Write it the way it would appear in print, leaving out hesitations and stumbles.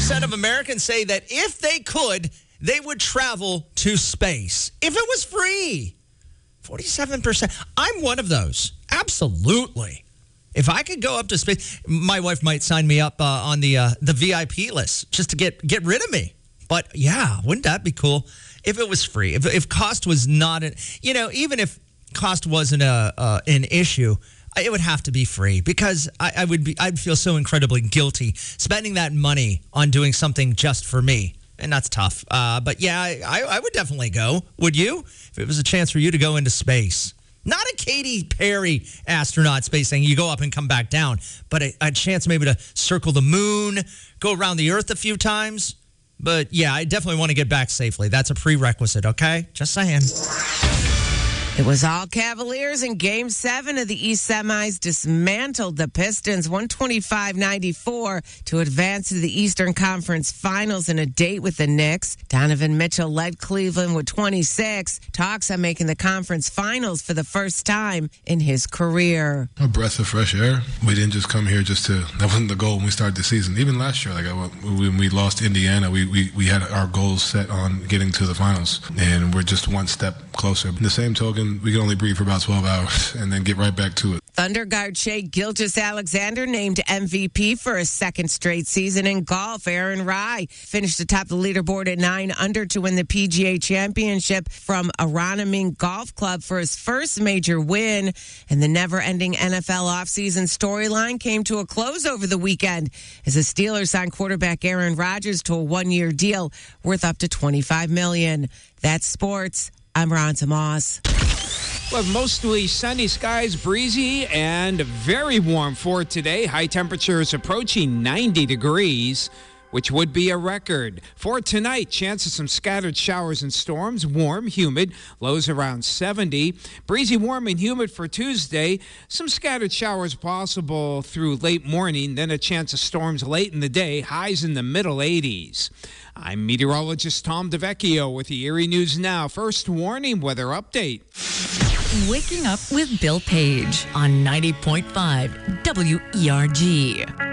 47% of Americans say that if they could, they would travel to space if it was free. 47%. I'm one of those. Absolutely. If I could go up to space, my wife might sign me up on the VIP list just to get rid of me. But yeah, wouldn't that be cool if it was free? If cost was not, even if cost wasn't an issue, it would have to be free because I'd feel so incredibly guilty spending that money on doing something just for me. And that's tough. But yeah, I would definitely go. Would you? If it was a chance for you to go into space. Not a Katy Perry astronaut space thing. You go up and come back down. But a chance maybe to circle the moon, go around the earth a few times. But yeah, I definitely want to get back safely. That's a prerequisite, okay? Just saying. It was all Cavaliers in Game 7 of the East Semis dismantled the Pistons 125-94 to advance to the Eastern Conference Finals in a date with the Knicks. Donovan Mitchell led Cleveland with 26. Talks on making the conference finals for the first time in his career. A breath of fresh air. We didn't just come here that wasn't the goal when we started the season. Even last year, when we lost Indiana, we had our goals set on getting to the finals. And we're just one step closer. In the same token, we can only breathe for about 12 hours and then get right back to it. Thunder guard Shai Gilgeous-Alexander named MVP for a second straight season in golf. Aaron Rai finished atop the leaderboard at 9 under to win the PGA Championship from Aronimink Golf Club for his first major win. And the never-ending NFL offseason storyline came to a close over the weekend as the Steelers signed quarterback Aaron Rodgers to a one-year deal worth up to $25 million. That's sports. I'm Ron Tomas. Well, mostly sunny skies, breezy, and very warm for today. High temperatures approaching 90 degrees, which would be a record. For tonight, chance of some scattered showers and storms. Warm, humid, lows around 70. Breezy, warm, and humid for Tuesday. Some scattered showers possible through late morning, then a chance of storms late in the day. Highs in the middle 80s. I'm meteorologist Tom DeVecchio with the Erie News Now. First warning weather update. Waking up with Bill Page on 90.5 WERG.